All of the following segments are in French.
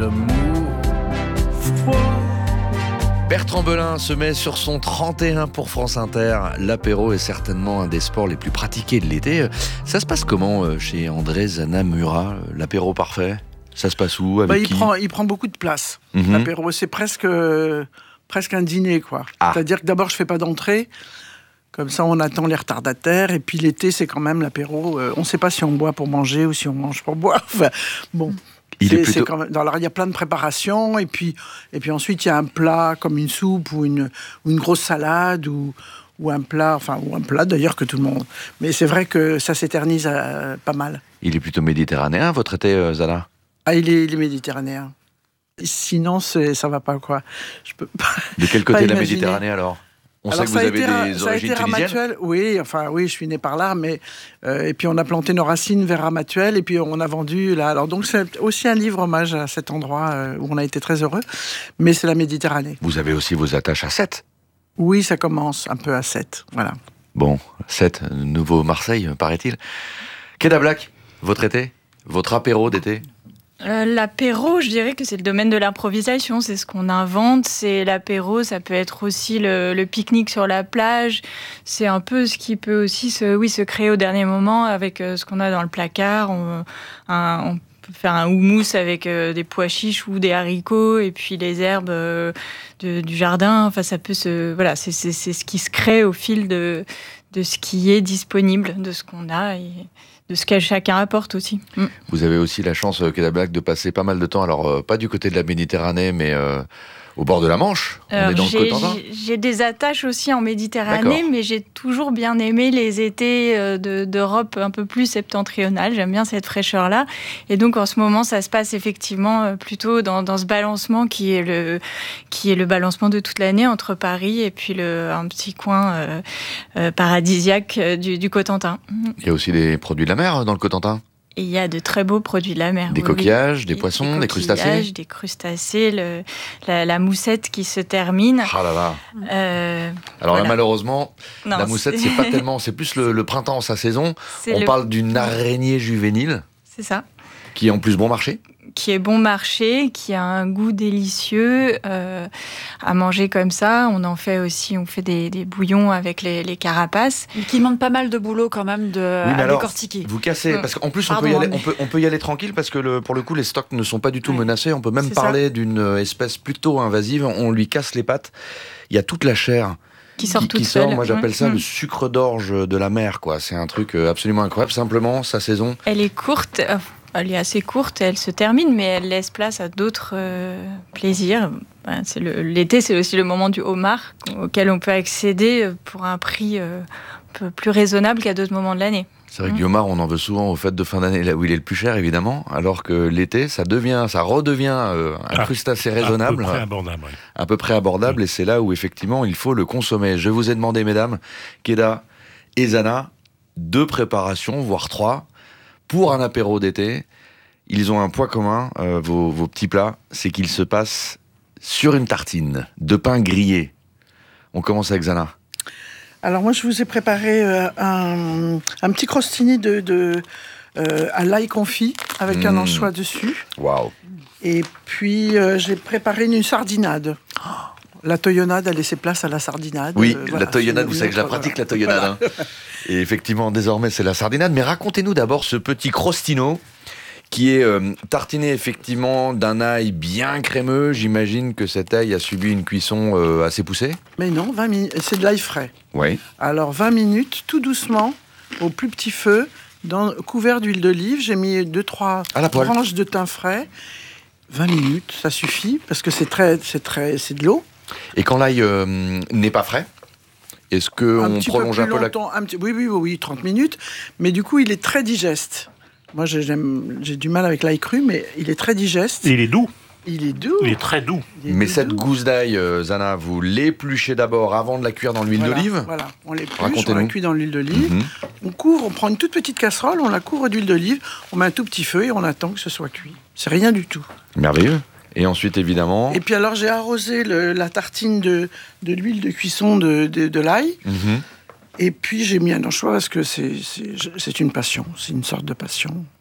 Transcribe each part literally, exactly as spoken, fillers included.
l'amour froid. Bertrand Belin se met sur son trente et un pour France Inter. L'apéro est certainement un des sports les plus pratiqués de l'été. Ça se passe comment chez André Zana Murat, l'apéro parfait? Ça se passe où? Avec bah, il, qui prend, il prend beaucoup de place. Mm-hmm. L'apéro, c'est presque, euh, presque un dîner, quoi. Ah. C'est-à-dire que d'abord, je ne fais pas d'entrée. Comme ça, on attend les retardataires. Et puis l'été, c'est quand même l'apéro. Euh, on ne sait pas si on boit pour manger ou si on mange pour boire. Enfin, bon... Il c'est, est plutôt... c'est quand même... Alors, il y a plein de préparations, et puis, et puis ensuite, il y a un plat comme une soupe ou une, ou une grosse salade, ou, ou un plat, enfin, ou un plat d'ailleurs que tout le monde... Mais c'est vrai que ça s'éternise euh, pas mal. Il est plutôt méditerranéen, votre été, euh, Zana? Ah, il est, il est méditerranéen. Sinon, c'est, ça va pas, quoi. Je peux pas, de quel côté pas de la imaginer. Méditerranée, alors? On Alors, sait que vous avez ra- des origines tunisiennes. Oui, enfin oui, je suis né par là, mais euh, et puis on a planté nos racines vers Ramatuelle, et puis on a vendu là. Alors donc c'est aussi un livre hommage à cet endroit euh, où on a été très heureux, mais c'est la Méditerranée. Vous avez aussi vos attaches à Sète. Oui, ça commence un peu à Sète, voilà. Bon, Sète, nouveau Marseille, paraît-il. Keda Black, votre été, votre apéro d'été? Euh, l'apéro, je dirais que c'est le domaine de l'improvisation, c'est ce qu'on invente, c'est l'apéro, ça peut être aussi le, le pique-nique sur la plage, c'est un peu ce qui peut aussi se, oui, se créer au dernier moment avec euh, ce qu'on a dans le placard, on, un, on peut faire un houmous avec euh, des pois chiches ou des haricots et puis les herbes euh, de, du jardin, enfin ça peut se, voilà, c'est, c'est, c'est ce qui se crée au fil de, de ce qui est disponible, de ce qu'on a et de ce que chacun apporte aussi. Mm. Vous avez aussi la chance, Keda Black, de passer pas mal de temps, alors euh, pas du côté de la Méditerranée, mais euh, au bord de la Manche. Alors, on est dans j'ai, le Cotentin. j'ai, j'ai des attaches aussi en Méditerranée, D'accord. mais j'ai toujours bien aimé les étés de, d'Europe un peu plus septentrionale. J'aime bien cette fraîcheur-là. Et donc, en ce moment, ça se passe effectivement plutôt dans, dans ce balancement qui est, le, qui est le balancement de toute l'année entre Paris et puis le, un petit coin euh, euh, paradisiaque du, du Cotentin. Il y a aussi des produits de la mer dans le Cotentin. Et il y a de très beaux produits de la mer. Des oui, coquillages, oui. des, des poissons, des, des crustacés. Des crustacés, le, la, la moussette qui se termine. Ah là là. Euh, Alors voilà. là, malheureusement, non, la moussette, c'est... c'est pas tellement... C'est plus le, le printemps, sa saison. C'est On le... parle d'une araignée juvénile. C'est ça. Qui est en plus bon marché. Qui est bon marché, qui a un goût délicieux euh, à manger comme ça. On en fait aussi, on fait des, des bouillons avec les, les carapaces. Qui demande pas mal de boulot quand même de, oui, à alors, décortiquer. Vous cassez, parce qu'en plus Pardon, on, peut y aller, mais... on, peut, on peut y aller tranquille parce que le, pour le coup les stocks ne sont pas du tout ouais. menacés. On peut même C'est parler ça. d'une espèce plutôt invasive. On lui casse les pattes. Il y a toute la chair qui sort qui, toute qui sort. seule. Moi j'appelle ouais. ça mmh. le sucre d'orge de la mer, quoi. C'est un truc absolument incroyable. Simplement sa saison. Elle est courte. Elle est assez courte, elle se termine, mais elle laisse place à d'autres euh, plaisirs. Ben, c'est le, l'été, c'est aussi le moment du homard, auquel on peut accéder pour un prix euh, un peu plus raisonnable qu'à d'autres moments de l'année. C'est vrai que le homard, on en veut souvent aux fêtes de fin d'année, là où il est le plus cher, évidemment, alors que l'été, ça devient, ça redevient euh, un ah, crustacé raisonnable. À peu près abordable, oui. À peu près abordable, oui. Et c'est là où, effectivement, il faut le consommer. Je vous ai demandé, mesdames, Keda et Zana, deux préparations, voire trois, pour un apéro d'été. Ils ont un point commun, euh, vos, vos petits plats, c'est qu'ils se passent sur une tartine de pain grillé. On commence avec Zana. Alors moi, je vous ai préparé euh, un, un petit crostini de, de, euh, à l'ail confit avec mmh. un anchois dessus. Waouh. Et puis, euh, j'ai préparé une sardinade. Oh. La toyonnade a laissé place à la sardinade. Oui, euh, la voilà, toyonnade, vous savez que je la pratique, voilà. La toyonnade. Voilà. Hein. Et effectivement, désormais, c'est la sardinade. Mais racontez-nous d'abord ce petit crostino qui est euh, tartiné effectivement d'un ail bien crémeux. J'imagine que cet ail a subi une cuisson euh, assez poussée. Mais non, vingt minutes. C'est de l'ail frais. Oui. Alors, vingt minutes, tout doucement, au plus petit feu, dans, couvert d'huile d'olive. J'ai mis deux trois branches de thym frais. vingt minutes, ça suffit, parce que c'est, très, c'est, très, c'est de l'eau. Et quand l'ail euh, n'est pas frais, est-ce qu'on prolonge un peu longtemps, la... un petit, oui, oui, oui, oui, trente minutes. Mais du coup, il est très digeste. Moi, j'aime, j'ai du mal avec l'ail cru, mais il est très digeste. Et il est doux. Il est doux. Il est très doux. Est mais doux, cette doux. gousse d'ail, euh, Zana, vous l'épluchez d'abord avant de la cuire dans l'huile voilà, d'olive. Voilà, on l'épluche, on la cuit dans l'huile d'olive. Mm-hmm. On couvre, on prend une toute petite casserole, on la couvre d'huile d'olive, on met un tout petit feu et on attend que ce soit cuit. C'est rien du tout. Merveilleux. Et ensuite, évidemment... Et puis alors, j'ai arrosé le, la tartine de, de l'huile de cuisson de, de, de l'ail. Mm-hmm. Et puis, j'ai mis un anchois parce que c'est, c'est, c'est une passion. C'est une sorte de passion.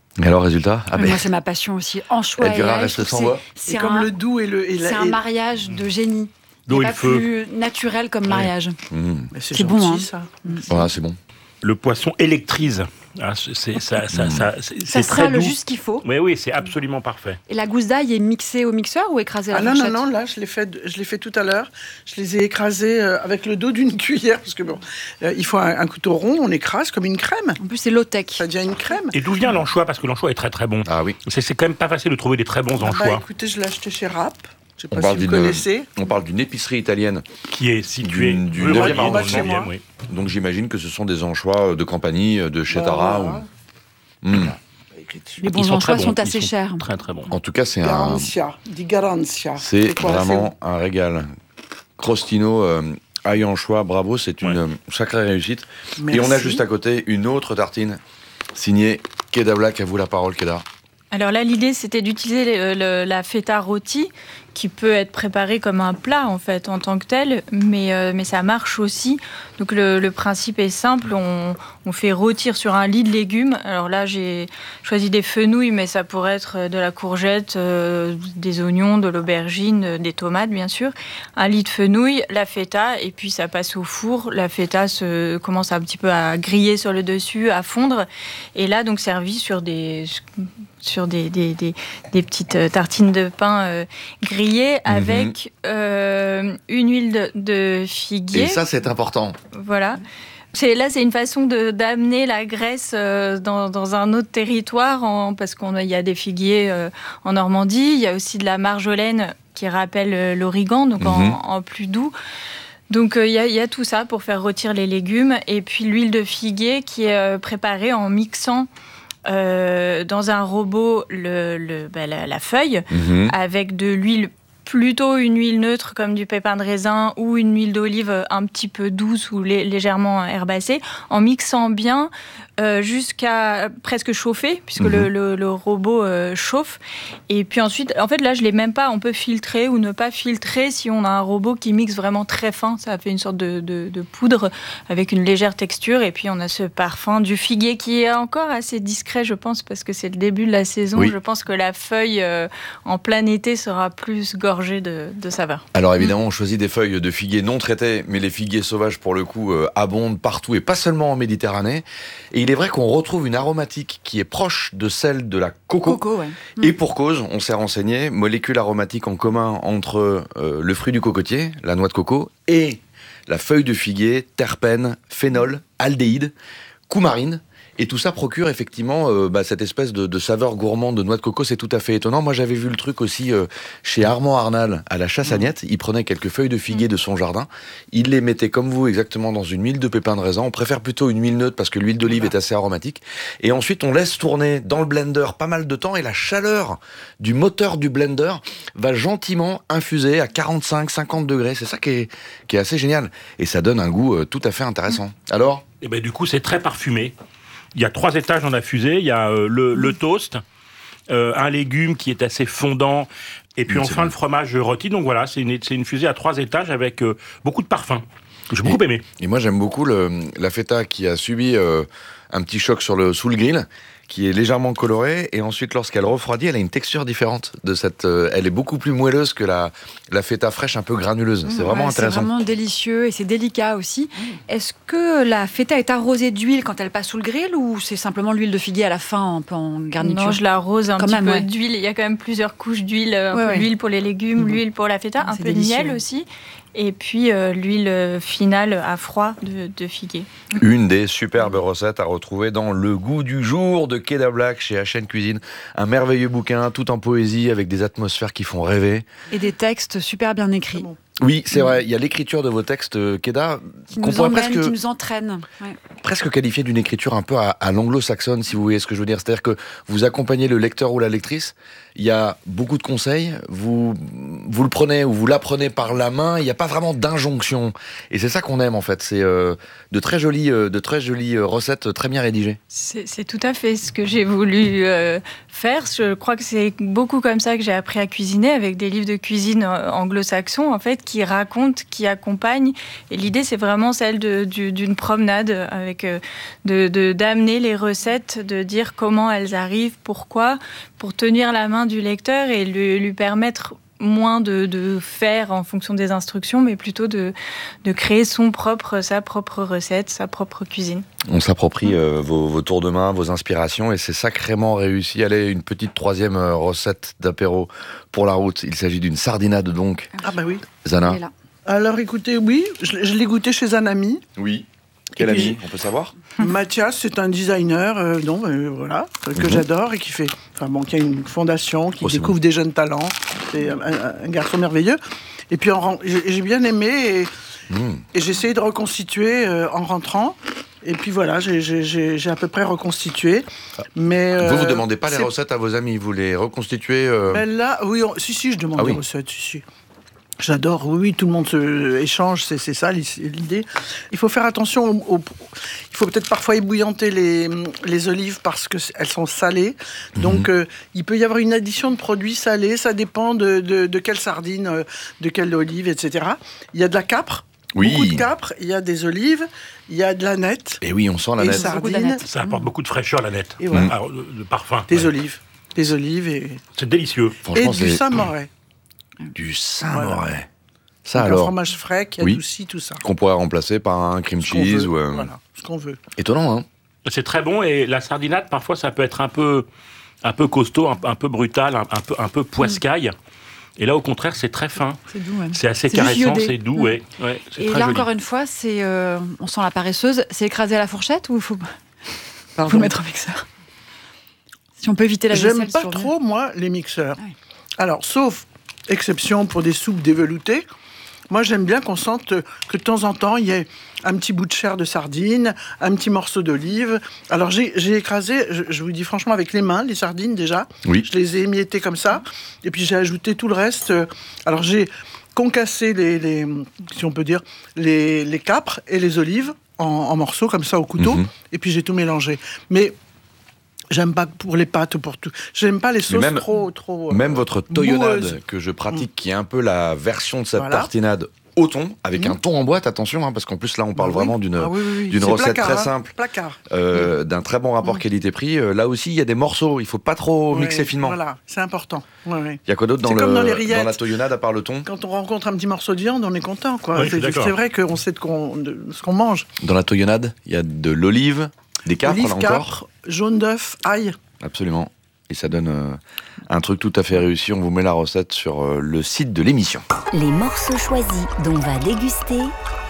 Et alors, résultat ah, Moi, c'est ma passion aussi. Anchois et ail, reste sans voix. C'est comme un, le doux et le... Et la, c'est un et... mariage de génie. D'eau c'est pas et feu. plus naturel comme mariage. Mmh. C'est, c'est gentil, bon, hein. ça. Voilà, c'est bon. Le poisson électrise. Ah, c'est, ça, ça, ça, c'est, ça c'est sera très le doux. juste qu'il faut. Oui, oui, c'est absolument parfait. Et la gousse d'ail est mixée au mixeur ou écrasée à ah la non, fourchette? non, non, là, je l'ai fait, je l'ai fait tout à l'heure. Je les ai écrasés euh, avec le dos d'une cuillère, parce que bon, euh, il faut un, un couteau rond, on écrase comme une crème. En plus, c'est low-tech. Ça devient une crème. Et d'où vient l'anchois? Parce que l'anchois est très très bon. Ah oui. C'est, c'est quand même pas facile de trouver des très bons Ah anchois. bah, écoutez, je l'ai acheté chez Rapp. Je sais On pas parle, si vous d'une, connaissez. on parle d'une épicerie italienne. Qui est située D'une- du rue neuvième Rodier, arrondissement. dans le neuvième, oui. Donc j'imagine que ce sont des anchois de Campanie, de chez Tara. Voilà. Ou... Mmh. Les Ils bons sont anchois très sont bons. assez Ils sont chers. Très très bon. En tout cas, c'est un, Garantia, di Garantia. c'est quoi, vraiment un régal. Crostino, euh, ail anchois, bravo, c'est une Ouais. euh, sacrée réussite. Merci. Et on a juste à côté une autre tartine signée Keda Black. À vous la parole, Keda. Alors là, l'idée, c'était d'utiliser le- le- la feta rôti, qui peut être préparée comme un plat, en fait, en tant que tel, mais, euh, mais ça marche aussi. Donc le, le principe est simple, on, on fait rôtir sur un lit de légumes. Alors là, j'ai choisi des fenouils, mais ça pourrait être de la courgette, euh, des oignons, de l'aubergine, euh, des tomates, bien sûr. Un lit de fenouil, la feta, et puis ça passe au four. La feta se, commence un petit peu à griller sur le dessus, à fondre. Et là, donc, servi sur des... sur des, des, des, des petites tartines de pain euh, grillées avec euh, une huile de, de figuier. Et ça, c'est important. Voilà. C'est, là, c'est une façon de, d'amener la graisse euh, dans, dans un autre territoire, en, parce qu'il y a des figuiers euh, en Normandie. Il y a aussi de la marjolaine qui rappelle euh, l'origan, donc en, Mhm. en plus doux. Donc il euh, y, y a tout ça pour faire rôtir les légumes. Et puis l'huile de figuier qui est euh, préparée en mixant Euh, dans un robot le, le, bah, la, la feuille Mhm. avec de l'huile, plutôt une huile neutre comme du pépin de raisin ou une huile d'olive un petit peu douce ou lé- légèrement herbacée, en mixant bien euh, jusqu'à presque chauffer, puisque Mhm. le, le, le robot euh, chauffe. Et puis ensuite, en fait là je l'ai même pas, on peut filtrer ou ne pas filtrer si on a un robot qui mixe vraiment très fin, ça fait une sorte de, de, de poudre avec une légère texture, et puis on a ce parfum du figuier qui est encore assez discret, je pense, parce que c'est le début de la saison. Oui. Je pense que la feuille euh, en plein été sera plus gorgée de, de saveur. Alors évidemment, on choisit des feuilles de figuier non traitées, mais les figuiers sauvages, pour le coup, euh, abondent partout et pas seulement en Méditerranée. Et il est vrai qu'on retrouve une aromatique qui est proche de celle de la coco. Coco, ouais. Et pour cause, on s'est renseigné, molécule aromatique en commun entre euh, le fruit du cocotier, la noix de coco, et la feuille de figuier, terpènes, phénol, aldéhyde, coumarine. Et tout ça procure effectivement euh, bah, cette espèce de, de saveur gourmande de noix de coco. C'est tout à fait étonnant. Moi, j'avais vu le truc aussi euh, chez Armand Arnal à la Chassagnette. Il prenait quelques feuilles de figuier de son jardin. Il les mettait comme vous exactement dans une huile de pépins de raisin. On préfère plutôt une huile neutre parce que l'huile d'olive est assez aromatique. Et ensuite, on laisse tourner dans le blender pas mal de temps et la chaleur du moteur du blender va gentiment infuser à quarante-cinq à cinquante degrés. C'est ça qui est, qui est assez génial. Et ça donne un goût euh, tout à fait intéressant. Alors ? Et ben du coup, c'est très parfumé. Il y a trois étages dans la fusée. Il y a euh, le, le toast, euh, un légume qui est assez fondant, et puis Mmh, enfin c'est le fromage rôti. Donc voilà, c'est une, c'est une fusée à trois étages avec euh, beaucoup de parfums. J'ai beaucoup aimé. Et moi, j'aime beaucoup le, la feta qui a subi euh, un petit choc sur le, sous le grill, qui est légèrement colorée, et ensuite, lorsqu'elle refroidit, elle a une texture différente de cette. Euh, elle est beaucoup plus moelleuse que la, la feta fraîche, un peu granuleuse. C'est vraiment Ouais, intéressant. C'est vraiment délicieux et c'est délicat aussi. Est-ce que la feta est arrosée d'huile quand elle passe sous le grill, ou c'est simplement l'huile de figuier à la fin, un peu en garniture? Non, je l'arrose un Quand petit même, peu ouais. d'huile. Il y a quand même plusieurs couches d'huile. Un Ouais, peu ouais. l'huile pour les légumes, Mhm. l'huile pour la feta, un C'est peu délicieux. de miel aussi. Et puis euh, l'huile euh, finale à froid de, de figuier. Une des superbes recettes à retrouver dans Le Goût du jour de Keda Black chez H N Cuisine. Un merveilleux bouquin, tout en poésie, avec des atmosphères qui font rêver. Et des textes super bien écrits. Bon. Oui, c'est vrai, il y a l'écriture de vos textes, euh, Keda, Qui qu'on nous pourrait emmènent, presque... qui nous entraînent. Ouais. presque qualifié d'une écriture un peu à, à l'anglo-saxonne, si vous voyez ce que je veux dire. C'est-à-dire que vous accompagnez le lecteur ou la lectrice, il y a beaucoup de conseils, vous, vous le prenez ou vous l'apprenez par la main, il n'y a pas vraiment d'injonction. Et c'est ça qu'on aime en fait, c'est euh, de très jolies, euh, de très jolies euh, recettes très bien rédigées. C'est, c'est tout à fait ce que j'ai voulu euh, faire. Je crois que c'est beaucoup comme ça que j'ai appris à cuisiner, avec des livres de cuisine euh, anglo-saxons en fait, qui racontent, qui accompagnent. Et l'idée c'est vraiment celle de, du, d'une promenade, avec euh, de, de, d'amener les recettes, de dire comment elles arrivent, pourquoi, pour tenir la main du lecteur et lui, lui permettre moins de, de faire en fonction des instructions, mais plutôt de, de créer son propre, sa propre recette, sa propre cuisine. On s'approprie euh, vos, vos tours de main, vos inspirations, et c'est sacrément réussi. Allez, une petite troisième euh, recette d'apéro pour la route. Il s'agit d'une sardinade donc. Ah bah oui. Zana. Alors écoutez, oui, je, je l'ai goûté chez un ami. Oui. Quel et ami, puis, on peut savoir? Mathias, c'est un designer, euh, non, euh, voilà, que mm-hmm. j'adore et qui fait, enfin bon, qui a une fondation, qui oh, découvre bon. des jeunes talents. C'est un, un, un garçon merveilleux. Et puis en, j'ai, j'ai bien aimé et, mm. et j'ai essayé de reconstituer euh, en rentrant. Et puis voilà, j'ai, j'ai, j'ai, j'ai à peu près reconstitué. Mais euh, vous vous euh, demandez pas les recettes à vos amis, vous les reconstituez euh... Ben là, oui, on, si si, je demande ah, les oui. recettes, si si. J'adore, oui, oui, tout le monde se échange, c'est, c'est ça l'idée. Il faut faire attention, au, au, il faut peut-être parfois ébouillanter les, les olives parce qu'elles sont salées. Mmh. Donc, euh, il peut y avoir une addition de produits salés, ça dépend de, de, de quelle sardine, de quelle olive, et cetera. Il y a de la capre, oui. beaucoup de capre, il y a des olives, il y a de la nette. Et oui, on sent la nette. Sardines. Ça apporte mmh. beaucoup de fraîcheur, la nette. Et voilà. mmh. Alors, de, de parfum. Des ouais. olives. Des olives et... C'est délicieux. Et du Saint-Moré. Du Saint-Moré. Voilà. Ça donc alors. Un fromage frais qui adoucit oui. tout ça. Qu'on pourrait remplacer par un cream cheese ou un... Voilà, ce qu'on veut. Étonnant, hein. C'est très bon et la sardinade, parfois, ça peut être un peu, un peu costaud, un, un peu brutal, un, un peu, un peu poiscaille. Mm. Et là, au contraire, c'est très fin. C'est doux, ouais. C'est assez c'est caressant, c'est doux, mm. ouais. ouais c'est et très là, joli. Encore une fois, c'est, euh, on sent la paresseuse. C'est écrasé à la fourchette ou il faut, faut le mettre au mixeur? Si on peut éviter la vaisselle. J'aime pas trop, mieux. moi, les mixeurs. Ah oui. Alors, sauf exception pour des soupes déveloutées, moi, j'aime bien qu'on sente que de temps en temps, il y ait un petit bout de chair de sardine, un petit morceau d'olive. Alors, j'ai, j'ai écrasé, je, je vous dis franchement, avec les mains, les sardines déjà. Oui. Je les ai émiettées comme ça. Et puis, j'ai ajouté tout le reste. Alors, j'ai concassé les, les si on peut dire, les, les capres et les olives en, en morceaux, comme ça, au couteau. Mm-hmm. Et puis, j'ai tout mélangé. Mais... J'aime pas pour les pâtes ou pour tout. J'aime pas les sauces même, trop, trop. Même euh, votre toyonnade boueuse. Que je pratique, mmh. qui est un peu la version de cette voilà. tartinade au thon, avec mmh. un thon en boîte, attention, hein, parce qu'en plus là on parle bah vraiment oui. d'une, ah oui, oui, oui. d'une recette placard, très hein. simple, placard. Euh, mmh. d'un très bon rapport mmh. qualité-prix. Euh, là aussi il y a des morceaux, il faut pas trop ouais, mixer finement. Voilà, c'est important. Ouais, ouais. Il y a quoi d'autre dans, le, dans, dans la toyonnade à part le thon? Quand on rencontre un petit morceau de viande, on est content, quoi. Oui, c'est, c'est vrai qu'on sait de, qu'on, de ce qu'on mange. Dans la toyonnade, il y a de l'olive, des capres, olive, là capre, encore. Jaune d'œuf, ail. Absolument. Et ça donne euh, un truc tout à fait réussi. On vous met la recette sur euh, le site de l'émission. Les morceaux choisis dont on va déguster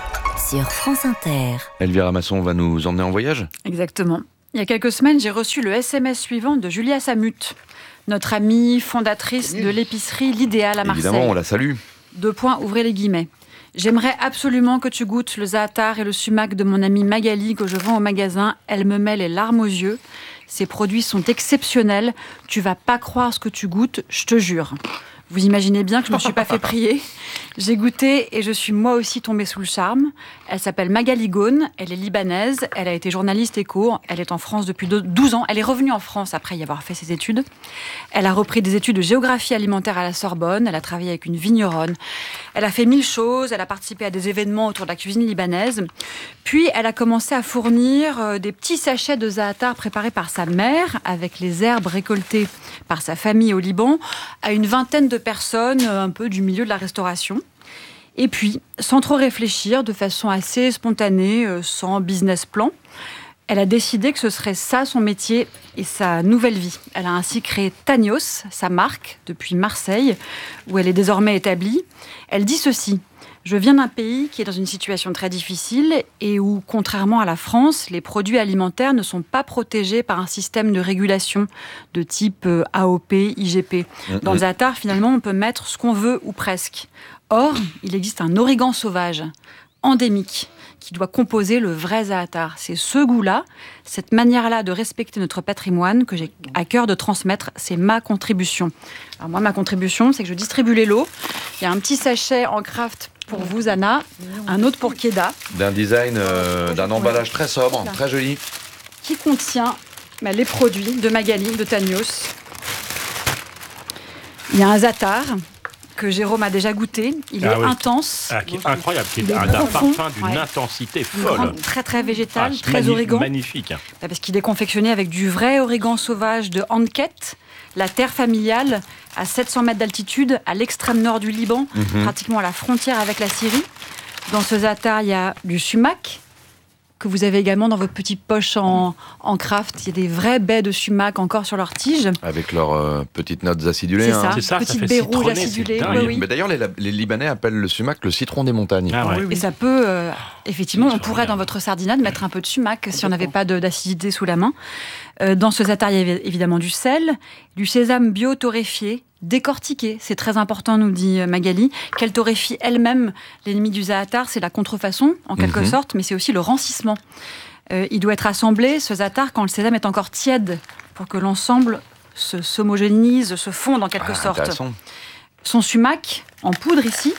sur France Inter. Elvira Masson va nous emmener en voyage ? Exactement. Il y a quelques semaines, j'ai reçu le S M S suivant de Julia Samut, notre amie fondatrice de l'épicerie L'Idéal à Marseille. Évidemment, on la salue. Deux points, ouvrez les guillemets. J'aimerais absolument que tu goûtes le za'atar et le sumac de mon amie Magali que je vends au magasin. Elle me met les larmes aux yeux. Ces produits sont exceptionnels. Tu vas pas croire ce que tu goûtes, je te jure. Vous imaginez bien que je ne me suis pas fait prier. J'ai goûté et je suis moi aussi tombée sous le charme. Elle s'appelle Magali Ghone, elle est libanaise, elle a été journaliste éco, elle est en France depuis douze ans. Elle est revenue en France après y avoir fait ses études. Elle a repris des études de géographie alimentaire à la Sorbonne, elle a travaillé avec une vigneronne. Elle a fait mille choses, elle a participé à des événements autour de la cuisine libanaise. Puis elle a commencé à fournir des petits sachets de za'atar préparés par sa mère, avec les herbes récoltées par sa famille au Liban, à une vingtaine de personnes un peu du milieu de la restauration. Et puis, sans trop réfléchir, de façon assez spontanée, sans business plan, elle a décidé que ce serait ça son métier et sa nouvelle vie. Elle a ainsi créé Tanios, sa marque, depuis Marseille, où elle est désormais établie. Elle dit ceci: « Je viens d'un pays qui est dans une situation très difficile et où, contrairement à la France, les produits alimentaires ne sont pas protégés par un système de régulation de type A O P, I G P. Dans le za'atar, finalement, on peut mettre ce qu'on veut ou presque. Or, il existe un origan sauvage, endémique, qui doit composer le vrai za'atar. C'est ce goût-là, cette manière-là de respecter notre patrimoine que j'ai à cœur de transmettre. C'est ma contribution. Alors moi, ma contribution, c'est que je distribue les lots. Il y a un petit sachet en craft pour vous, Anna, un autre pour Keda. D'un design, euh, d'un emballage très sobre, très joli. Qui contient bah, les produits de Magali, de Tanios. Il y a un za'atar que Jérôme a déjà goûté. Il ah est oui. intense. Ah, qui est incroyable. Qui est Il est un profond. parfum d'une Ouais. intensité Une folle. grande, très très végétal, Ah, très magnifique, origan. Magnifique. Bah, parce qu'il est confectionné avec du vrai origan sauvage de Anket, la terre familiale, à sept cents mètres d'altitude, à l'extrême nord du Liban, Mhm. pratiquement à la frontière avec la Syrie. Dans ce za'atar, il y a du sumac, que vous avez également dans votre petite poche en, en craft. Il y a des vraies baies de sumac encore sur leurs tiges. Avec leurs euh, petites notes acidulées. C'est hein. ça, C'est ça, ça petite fait baie rouge citronné, acidulée. c'est dingue. Oui, oui. Mais d'ailleurs, les, les Libanais appellent le sumac le citron des montagnes. Ah ouais. Oui, oui. Et ça peut, euh, effectivement, on C'est pourrait bien. dans votre sardinade mettre un peu de sumac si on n'avait pas de- d'acidité sous la main. Euh, dans ce za'atar, il y a évidemment du sel, du sésame bio torréfié, décortiqué. C'est très important, nous dit Magali, qu'elle torréfie elle-même. L'ennemi du za'atar, c'est la contrefaçon, en quelque Mhm. sorte, mais c'est aussi le rancissement. Euh, il doit être assemblé, ce za'atar, quand le sésame est encore tiède, pour que l'ensemble se s'homogénise, se fonde en quelque Ah, sorte. intéressant. Son sumac en poudre ici,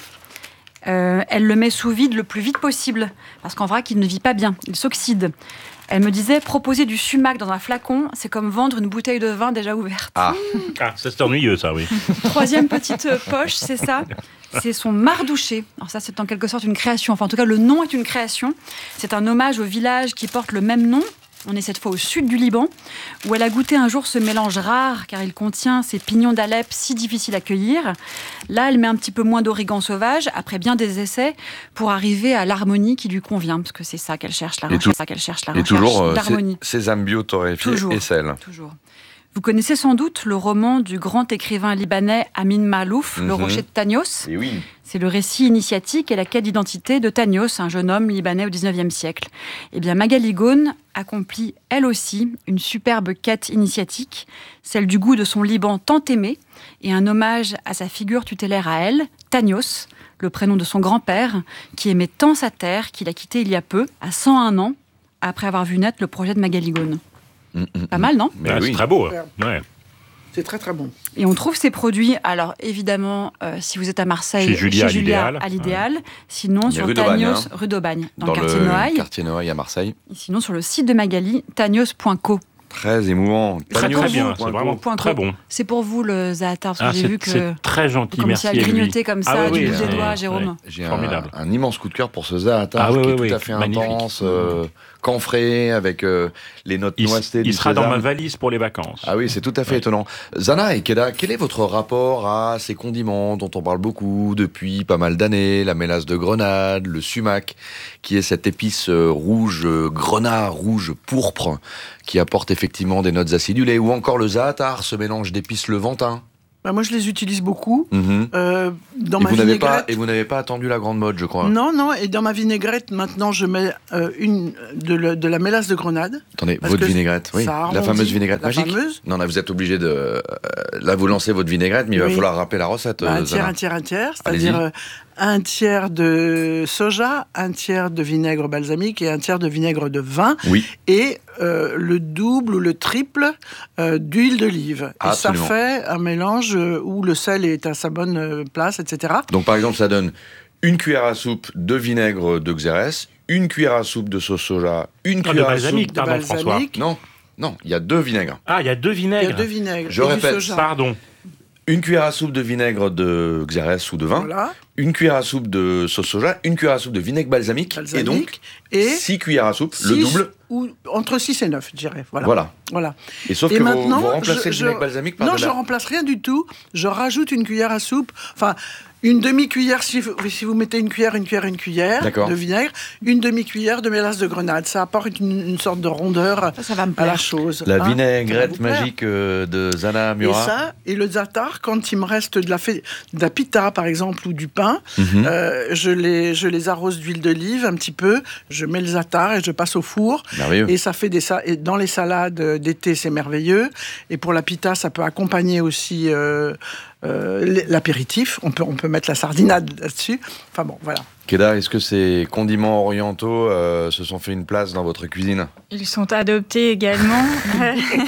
euh, elle le met sous vide le plus vite possible, parce qu'en vrac, il ne vit pas bien, il s'oxyde. Elle me disait, proposer du sumac dans un flacon, c'est comme vendre une bouteille de vin déjà ouverte. Ah, Ah, ça c'est ennuyeux, ça, oui. Troisième petite euh, poche, c'est ça. C'est son mardouché. Alors ça, c'est en quelque sorte une création. Enfin, en tout cas, le nom est une création. C'est un hommage au village qui porte le même nom. On est cette fois au sud du Liban, où elle a goûté un jour ce mélange rare, car il contient ces pignons d'Alep si difficiles à cueillir. Là, elle met un petit peu moins d'origan sauvage, après bien des essais, pour arriver à l'harmonie qui lui convient, parce que c'est ça qu'elle cherche, la Et recherche, tout- ça qu'elle cherche, la et recherche toujours euh, d'harmonie. sé- sésame bio torréfié Toujours. et sel. Toujours. Vous connaissez sans doute le roman du grand écrivain libanais Amin Malouf, Le Mhm. Rocher de Tanios. Et oui. C'est le récit initiatique et la quête d'identité de Tanios, un jeune homme libanais au dix-neuvième siècle. Eh bien, Magali Ghone accomplit, elle aussi, une superbe quête initiatique, celle du goût de son Liban tant aimé, et un hommage à sa figure tutélaire à elle, Tanios, le prénom de son grand-père, qui aimait tant sa terre qu'il a quitté il y a peu, à cent un ans, après avoir vu naître le projet de Magali Ghone. Mm, mm, Pas mm. mal, non ? Mais Ah, oui. C'est très beau. hein. Ouais. C'est très très bon. Et on trouve ces produits, alors évidemment, euh, si vous êtes à Marseille, Chez Julia, à l'idéal. à l'idéal. Sinon, Mais sur rue d'Aubagne, Tanios, hein. rue d'Aubagne, dans, Dans le quartier le Noailles. quartier Noailles à Marseille. Et sinon, sur le site de Magali, tanios point co. Très émouvant. Très Tanios très bien. point C'est co. vraiment Point très co. bon. C'est pour vous le za'atar, parce que Ah, j'ai c'est vu que c'est très vous gentil. commencez Merci à à lui. grignoter comme ça Ah du oui, bout des oui, doigts, oui. Jérôme. J'ai un, Formidable. un immense coup de cœur pour ce za'atar Ah oui, qui oui, est tout oui. à fait Magnifique. intense, euh, camphré, avec euh, les notes Il, noissetées du il sera dans sésame. ma valise pour les vacances. Ah oui, c'est tout à fait Ouais. étonnant. Zana et Keda, quel est votre rapport à ces condiments dont on parle beaucoup depuis pas mal d'années, la mélasse de grenade, le sumac, qui est cette épice euh, rouge, euh, grenat rouge pourpre, qui apporte effectivement des notes acidulées, ou encore le za'atar, ce mélange d'épices levantin. Bah, moi, je les utilise beaucoup. Mhm. Euh, dans et, ma vous n'avez pas, vinaigrette. et vous n'avez pas attendu la grande mode, je crois. Non, non, et dans ma vinaigrette, maintenant, je mets euh, une, de, le- de la mélasse de grenade. Attendez, Parce votre que vinaigrette, oui, ça la arrondit. fameuse vinaigrette La magique. fameuse. Non, là, vous êtes obligé de... euh, là, vous lancez votre vinaigrette, mais il va Oui. falloir rappeler la recette, Bah, euh, un tiers, Zana. un tiers, un tiers, Allez-y. c'est-à-dire euh, un tiers de soja, un tiers de vinaigre balsamique et un tiers de vinaigre de vin, Oui, et euh, le double ou le triple euh, d'huile d'olive. Et ça Absolument. fait un mélange euh, où le sel est à sa bonne euh, place, et cetera. donc par exemple, ça donne une cuillère à soupe de vinaigre de Xérès, une cuillère à soupe de sauce soja, une Ah, de cuillère à balsamique, soupe... de pardon, François. balsamique. Non, non, il y a deux vinaigres. Ah, il y a deux Il y vinaigres. a deux vinaigres. Je et du répète, soja. Pardon. Une cuillère à soupe de vinaigre de Xérès ou de vin, Voilà, une cuillère à soupe de sauce soja, une cuillère à soupe de vinaigre balsamique, et donc balsamique. Et six cuillères à soupe, le six double. Ou entre six et neuf, je dirais. Voilà. Voilà. Voilà. Et sauf Et que vous, maintenant, vous remplacez je- le je- vinaigre balsamique par Non, de je la... remplace rien du tout. Je rajoute une cuillère à soupe. Enfin, une demi-cuillère, si, vous- si vous mettez une cuillère, une cuillère, une cuillère D'accord. de vinaigre, une demi-cuillère de mélasse de grenade. Ça apporte une, une sorte de rondeur Ça, ça va me à la plaire. chose. La hein. Ça va vinaigrette vous plaire. magique euh, de Zana Et Murat. ça, et le za'atar, quand il me reste de la, fée- de la pita, par exemple, ou du pain, Mhm. euh, je, les, je les arrose d'huile d'olive un petit peu, je mets le za'atar et je passe au four. Merveilleux. Et ça fait des sa- et dans les salades d'été, c'est merveilleux. Et pour la pita, ça peut accompagner aussi euh, euh, l'apéritif. On peut, on peut mettre la sardinade là-dessus. Enfin bon, voilà. Keda, est-ce que ces condiments orientaux euh, se sont fait une place dans votre cuisine? Ils sont adoptés également.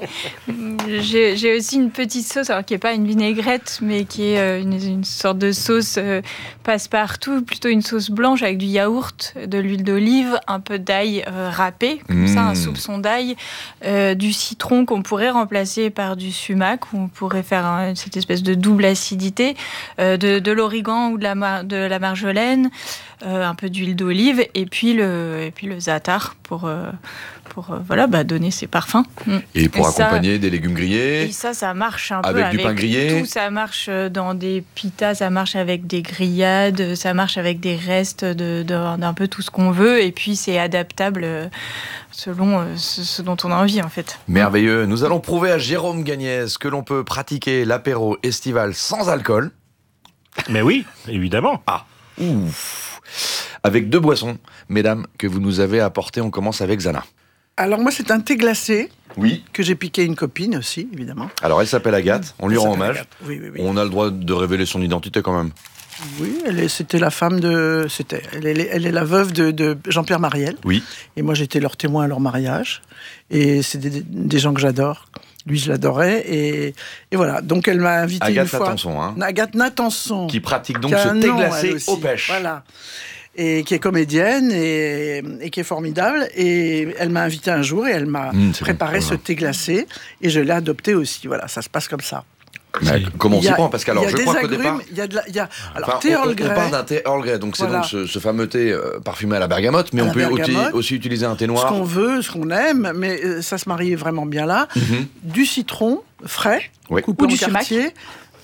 j'ai, j'ai aussi une petite sauce, alors qui n'est pas une vinaigrette, mais qui est euh, une, une sorte de sauce euh, passe-partout, plutôt une sauce blanche avec du yaourt, de l'huile d'olive, un peu d'ail euh, râpé, comme mmh. ça, un soupçon d'ail, euh, du citron qu'on pourrait remplacer par du sumac, où on pourrait faire un, cette espèce de double acidité, euh, de, de l'origan ou de la, mar- de la marjolaine, euh, un peu d'huile d'olive, et puis le, et puis le za'atar pour... Euh, pour euh, voilà, bah, donner ses parfums. Et pour et accompagner ça, des légumes grillés. Et ça, ça marche un avec peu avec du pain grillé. tout. Ça marche dans des pitas, ça marche avec des grillades, ça marche avec des restes de, de, d'un peu tout ce qu'on veut. Et puis, c'est adaptable selon ce, ce dont on a envie, en fait. Merveilleux. Nous allons prouver à Jérôme Gagnès que l'on peut pratiquer l'apéro estival sans alcool. Mais oui, évidemment. Ah, ouf. Avec deux boissons, mesdames, que vous nous avez apportées. On commence avec Zana. Alors moi, c'est un thé glacé oui. que j'ai piqué à une copine aussi, évidemment. Alors elle s'appelle Agathe, on lui elle rend hommage. Oui, oui, oui. On a le droit de révéler son identité quand même. Oui, elle est, c'était la femme de... C'était, elle, est, elle est la veuve de, de Jean-Pierre Mariel. Oui. Et moi, j'étais leur témoin à leur mariage. Et c'est des, des gens que j'adore. Lui, je l'adorais. Et, et voilà, donc elle m'a invité Agathe une fois... Nathanson, hein. Agathe Nathanson. Qui pratique donc ce thé glacé aux pêches. Voilà. Et qui est comédienne et, et qui est formidable. Et elle m'a invité un jour et elle m'a mmh, préparé bon. ce thé glacé. Et je l'ai adopté aussi. Voilà, ça se passe comme ça. Mais comment on s'y prend ? Parce qu'alors, je crois qu'au départ... Il y a de la... Il y a, alors, enfin, thé on, Earl Grey. On parle d'un thé Earl Grey. Donc, c'est voilà. donc ce, ce fameux thé euh, parfumé à la bergamote. Mais à on peut aussi, bergamote, aussi utiliser un thé noir. Ce qu'on veut, ce qu'on aime. Mais euh, ça se marie vraiment bien là. Mm-hmm. Du citron frais, oui. coupé ou en du quartier.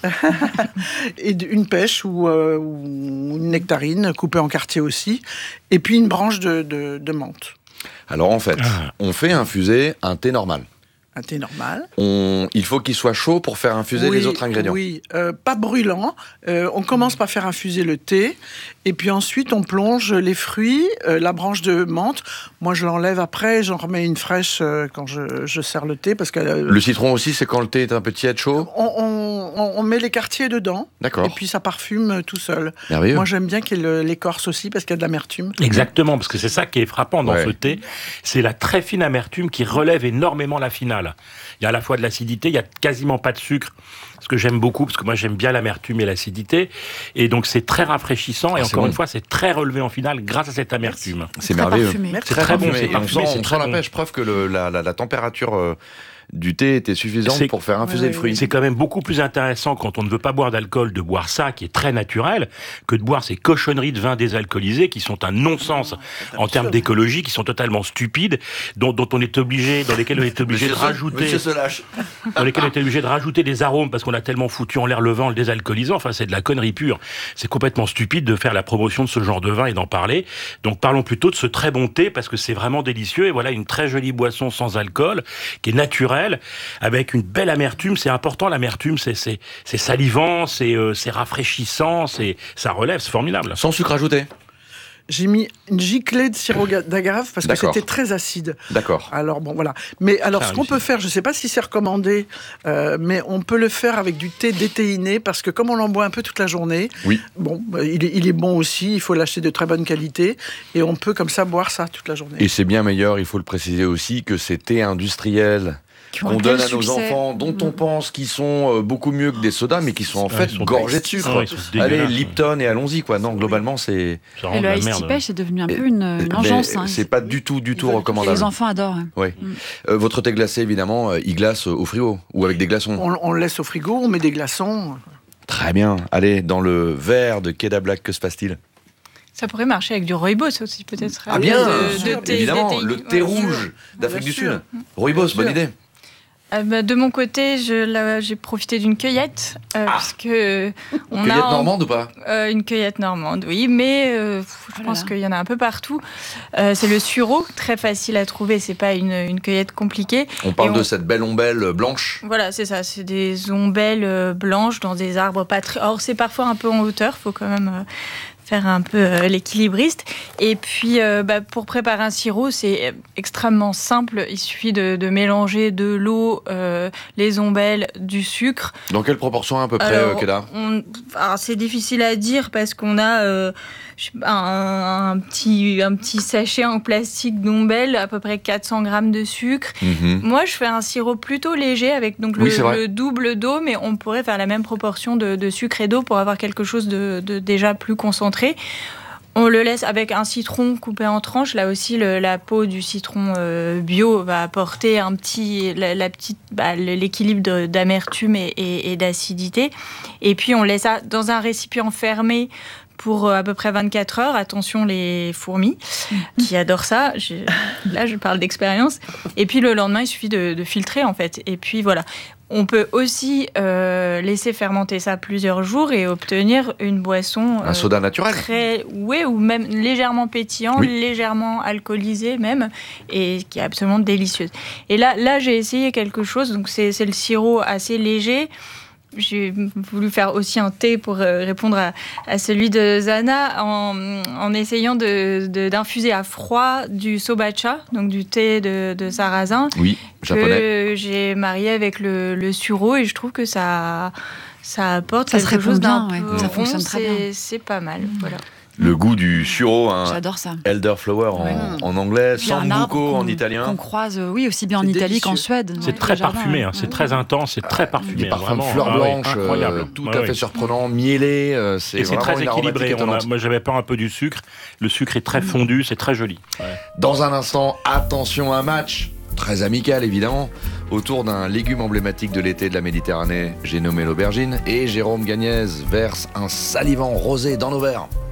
Et une pêche ou, euh, ou une nectarine coupée en quartier aussi, et puis une branche de, de, de menthe. Alors en fait, ah. on fait infuser un thé normal. Un thé normal. On... Il faut qu'il soit chaud pour faire infuser oui, les autres ingrédients. Oui, euh, pas brûlant. Euh, on commence par faire infuser le thé, et puis ensuite on plonge les fruits, euh, la branche de menthe. Moi, je l'enlève après, j'en remets une fraîche euh, quand je, je sers le thé. Parce que, euh, le citron aussi, c'est quand le thé est un peu tiède, chaud ? on, on, on met les quartiers dedans, d'accord. Et puis ça parfume tout seul. Merveilleux. Moi, j'aime bien qu'il y ait l'écorce aussi, parce qu'il y a de l'amertume. Exactement, parce que c'est ça qui est frappant dans ouais. ce thé. C'est la très fine amertume qui relève énormément la finale. Il y a à la fois de l'acidité, il n'y a quasiment pas de sucre, ce que j'aime beaucoup, parce que moi j'aime bien l'amertume et l'acidité, et donc c'est très rafraîchissant, ah, et encore bon. une fois, c'est très relevé en finale grâce à cette amertume. C'est très merveilleux. Parfumé. C'est très, très bon, c'est parfumé, on sent, on sent la pêche, preuve que le, la, la, la température... Euh, du thé était suffisante c'est, pour faire infuser oui, le fruit. C'est quand même beaucoup plus intéressant quand on ne veut pas boire d'alcool de boire ça, qui est très naturel, que de boire ces cochonneries de vin désalcoolisé qui sont un non-sens non, en termes d'écologie, qui sont totalement stupides, dont, dont on est obligé, dans lesquels on est obligé de rajouter, dans lesquels on est obligé de rajouter des arômes parce qu'on a tellement foutu en l'air le vin en le désalcoolisant. Enfin, c'est de la connerie pure. C'est complètement stupide de faire la promotion de ce genre de vin et d'en parler. Donc, parlons plutôt de ce très bon thé parce que c'est vraiment délicieux. Et voilà une très jolie boisson sans alcool qui est naturelle, avec une belle amertume. C'est important, l'amertume, c'est, c'est, c'est salivant, c'est, euh, c'est rafraîchissant, c'est, ça relève, c'est formidable. Sans sucre ajouté ? J'ai mis une giclée de sirop d'agave parce D'accord. que c'était très acide. D'accord. Alors bon, voilà. Mais alors, ah, ce qu'on peut faire, je ne sais pas si c'est recommandé, euh, mais on peut le faire avec du thé déthéiné parce que comme on en boit un peu toute la journée, oui. bon, il est, il est bon aussi. Il faut l'acheter de très bonne qualité et on peut comme ça boire ça toute la journée. Et c'est bien meilleur, il faut le préciser aussi, que ces thés industriels qu'on donne à nos succès. enfants, dont mmh. on pense qu'ils sont beaucoup mieux que des sodas, mais qui sont en fait gorgés de sucre. Ouais, allez, Lipton et allons-y, quoi. Non, globalement, c'est... Et le Ice Tea Pêche, c'est devenu un peu une, une engeance. Hein. C'est pas du tout, du tout recommandable. Les enfants adorent. Hein. Ouais. Mmh. Euh, votre thé glacé, évidemment, il glace au frigo, ou avec des glaçons. On, on le laisse au frigo, on met des glaçons. Très bien. Allez, dans le verre de Queda Black, que se passe-t-il ? Ça pourrait marcher avec du rooibos aussi, peut-être. Ah bien, de, de thé, évidemment, le thé rouge d'Afrique du Sud. Rooibos, bonne idée. Euh, bah, de mon côté, je, là, j'ai profité d'une cueillette. Euh, ah. parce que on cueillette a, normande ou pas euh, Une cueillette normande, oui, mais euh, je pense qu'il y en a un peu partout. Euh, c'est le sureau, très facile à trouver, c'est pas une, une cueillette compliquée. On parle Et de on... cette belle ombelle blanche. Voilà, c'est ça, c'est des ombelles blanches dans des arbres pas très... Or, c'est parfois un peu en hauteur, faut quand même... faire un peu euh, l'équilibriste. Et puis, euh, bah, pour préparer un sirop, c'est extrêmement simple. Il suffit de, de mélanger de l'eau, euh, les ombelles, du sucre. Dans quelle proportion à peu près, alors, Keda on, alors, c'est difficile à dire parce qu'on a euh, je sais pas, un, un, petit, un petit sachet en plastique d'ombelles, à peu près quatre cents grammes de sucre. Mm-hmm. Moi, je fais un sirop plutôt léger avec donc, oui, le, le double d'eau, mais on pourrait faire la même proportion de, de sucre et d'eau pour avoir quelque chose de, de déjà plus concentré. On le laisse avec un citron coupé en tranches. Là aussi, le, la peau du citron euh, bio va apporter un petit, la, la petite, bah, l'équilibre de, d'amertume et, et, et d'acidité. Et puis, on laisse ça dans un récipient fermé pour à peu près vingt-quatre heures. Attention les fourmis qui adorent ça. Je, là, je parle d'expérience. Et puis, le lendemain, il suffit de, de filtrer, en fait. Et puis, voilà. On peut aussi euh, laisser fermenter ça plusieurs jours et obtenir une boisson... Un euh, soda naturel. Très, oui, ou même légèrement pétillant, oui. légèrement alcoolisé même, et qui est absolument délicieuse. Et là, là j'ai essayé quelque chose, donc c'est, c'est le sirop assez léger. J'ai voulu faire aussi un thé pour répondre à, à celui de Zana en, en essayant de, de, d'infuser à froid du sobacha, donc du thé de, de sarrasin, oui, japonais, que j'ai marié avec le, le sureau et je trouve que ça, ça apporte ça quelque chose d'un bien, peu ouais. Ça fonctionne rond, très c'est, bien. c'est pas mal, mmh. voilà. Le goût du sureau, hein, j'adore ça. Elderflower en, ouais. en anglais, sambuco en italien. Qu'on croise, oui, aussi bien en c'est Italie délicieux. qu'en Suède. C'est ouais, très jardins, parfumé, ouais. hein, c'est très intense, c'est très parfumé. Des parfums vraiment. de fleurs ah, blanches, oui, incroyable. euh, tout ah, à oui. fait surprenant, mielé. Euh, c'est Et c'est très équilibré. On a, moi, j'avais peur un peu du sucre. Le sucre est très fondu, c'est très joli. Ouais. Dans un instant, attention, un match très amical évidemment, autour d'un légume emblématique de l'été de la Méditerranée. J'ai nommé l'aubergine et Jérôme Gagnez verse un salivant rosé dans nos verres.